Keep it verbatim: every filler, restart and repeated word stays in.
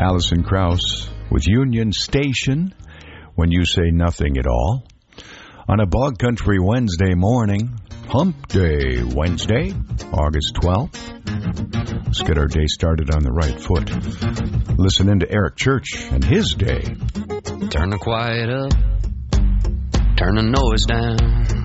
Alison Krauss with Union Station, When You Say Nothing at All. On a Bog Country Wednesday morning, Hump Day Wednesday, August twelfth. Let's get our day started on the right foot. Listening to Eric Church and his day. Turn the quiet up, turn the noise down.